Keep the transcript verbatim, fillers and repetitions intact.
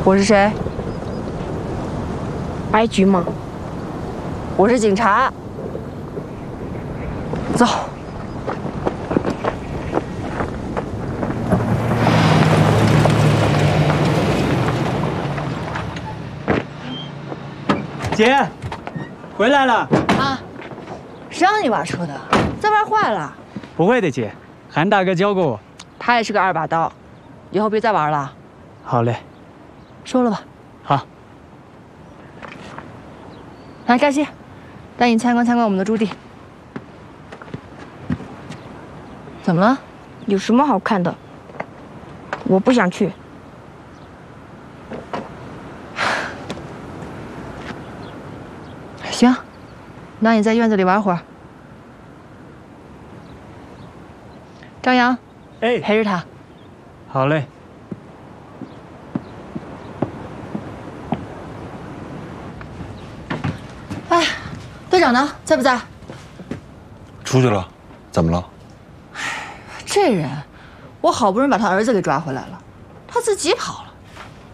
我是谁？ 白菊吗？ 我是警察。走。 姐，回来了。 啊，谁让你玩车的？再玩坏了。 不会的，姐，韩大哥教过我。 他也是个二把刀，以后别再玩了。 好嘞。 收了吧。 好。 来，嘉熙，带你参观参观我们的驻地。怎么了？ 有什么好看的？我不想去。 行，那你在院子里玩会儿。张扬， 哎， 陪着他。 好嘞。 哎，队长呢？在不在？ 出去了，怎么了？ 这人，我好不容易把他儿子给抓回来了，他自己跑了。